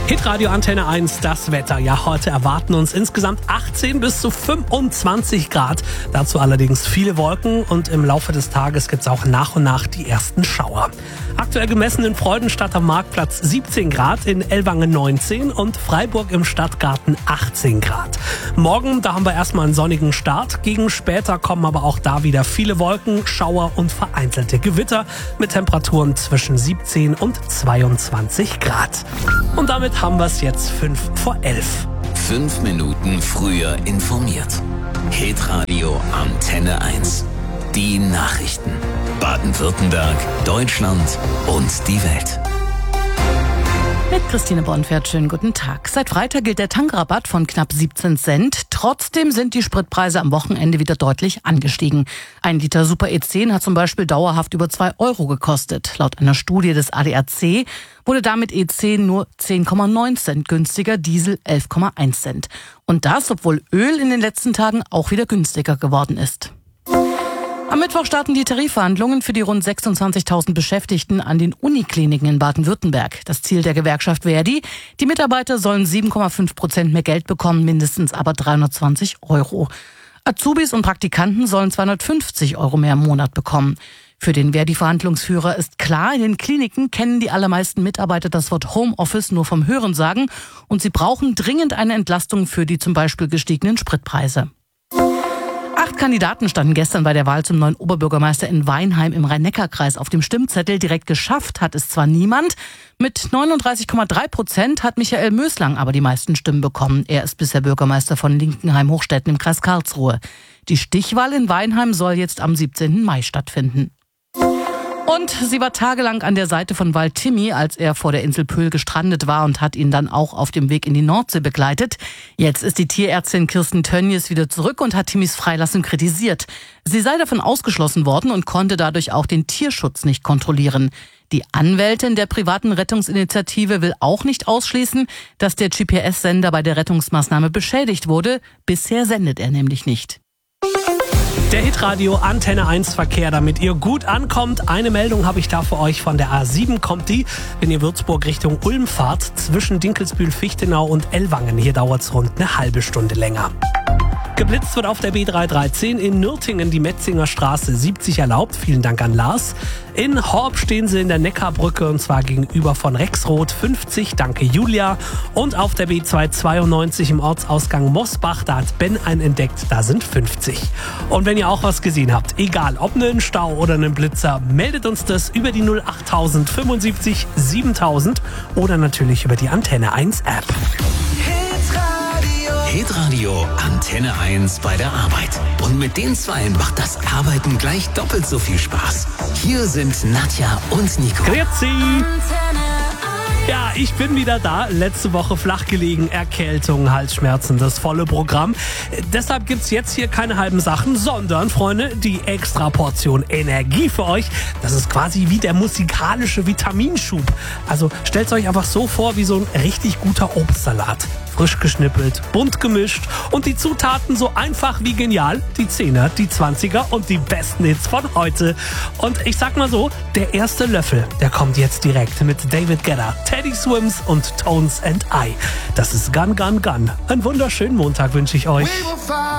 Hitradio Antenne 1, das Wetter. Ja, heute erwarten uns insgesamt 18 bis zu 25 Grad. Dazu allerdings viele Wolken und im Laufe des Tages gibt's auch nach und nach die ersten Schauer. Aktuell gemessen in Freudenstadt am Marktplatz 17 Grad, in Ellwangen 19 und Freiburg im Stadtgarten 18 Grad. Morgen, da haben wir erstmal einen sonnigen Start. Gegen später kommen aber auch da wieder viele Wolken, Schauer und vereinzelte Gewitter mit Temperaturen zwischen 17 und 22 Grad. Und damit haben wir es jetzt 5 vor 11. 5 Minuten früher informiert. Hitradio Antenne 1. Die Nachrichten. Baden-Württemberg, Deutschland und die Welt. Mit Christine Bonfert, schönen guten Tag. Seit Freitag gilt der Tankrabatt von knapp 17 Cent. Trotzdem sind die Spritpreise am Wochenende wieder deutlich angestiegen. Ein Liter Super E10 hat zum Beispiel dauerhaft über 2 Euro gekostet. Laut einer Studie des ADAC wurde damit E10 nur 10,9 Cent günstiger, Diesel 11,1 Cent. Und das, obwohl Öl in den letzten Tagen auch wieder günstiger geworden ist. Am Mittwoch starten die Tarifverhandlungen für die rund 26.000 Beschäftigten an den Unikliniken in Baden-Württemberg. Das Ziel der Gewerkschaft Verdi: die Mitarbeiter sollen 7,5% mehr Geld bekommen, mindestens aber 320 Euro. Azubis und Praktikanten sollen 250 Euro mehr im Monat bekommen. Für den Verdi-Verhandlungsführer ist klar, in den Kliniken kennen die allermeisten Mitarbeiter das Wort Homeoffice nur vom Hörensagen und sie brauchen dringend eine Entlastung für die zum Beispiel gestiegenen Spritpreise. 8 Kandidaten standen gestern bei der Wahl zum neuen Oberbürgermeister in Weinheim im Rhein-Neckar-Kreis auf dem Stimmzettel. Direkt geschafft hat es zwar niemand. Mit 39,3% hat Michael Möslang aber die meisten Stimmen bekommen. Er ist bisher Bürgermeister von Linkenheim-Hochstetten im Kreis Karlsruhe. Die Stichwahl in Weinheim soll jetzt am 17. Mai stattfinden. Und sie war tagelang an der Seite von Wal Timmy, als er vor der Insel Pöhl gestrandet war, und hat ihn dann auch auf dem Weg in die Nordsee begleitet. Jetzt ist die Tierärztin Kirsten Tönnies wieder zurück und hat Timmys Freilassung kritisiert. Sie sei davon ausgeschlossen worden und konnte dadurch auch den Tierschutz nicht kontrollieren. Die Anwältin der privaten Rettungsinitiative will auch nicht ausschließen, dass der GPS-Sender bei der Rettungsmaßnahme beschädigt wurde. Bisher sendet er nämlich nicht. Der Hitradio Antenne 1 Verkehr, damit ihr gut ankommt. Eine Meldung habe ich da für euch von der A7 kommt die, wenn ihr Würzburg Richtung Ulm fahrt, zwischen Dinkelsbühl-Fichtenau und Ellwangen. Hier dauert es rund eine halbe Stunde länger. Geblitzt wird auf der B313 in Nürtingen die Metzinger Straße 70 erlaubt. Vielen Dank an Lars. In Horb stehen sie in der Neckarbrücke und zwar gegenüber von Rexroth 50. Danke Julia. Und auf der B292 im Ortsausgang Mosbach, da hat Ben einen entdeckt, da sind 50. Und wenn ihr auch was gesehen habt, egal ob einen Stau oder einen Blitzer, meldet uns das über die 08000 75 7000 oder natürlich über die Antenne 1 App. Hitradio Antenne 1 bei der Arbeit. Und mit den Zweien macht das Arbeiten gleich doppelt so viel Spaß. Hier sind Nadja und Nico. Grüezi! Ja, ich bin wieder da. Letzte Woche flach gelegen, Erkältung, Halsschmerzen, das volle Programm. Deshalb gibt's jetzt hier keine halben Sachen, sondern, Freunde, die extra Portion Energie für euch. Das ist quasi wie der musikalische Vitaminschub. Also stellt's euch einfach so vor wie so ein richtig guter Obstsalat. Frisch geschnippelt, bunt gemischt und die Zutaten so einfach wie genial. Die 10er, die 20er und die besten Hits von heute. Und ich sag mal so, der erste Löffel, der kommt jetzt direkt mit David Guetta, Teddy Swims und Tones and I. Das ist Gun Gun Gun. Einen wunderschönen Montag wünsche ich euch.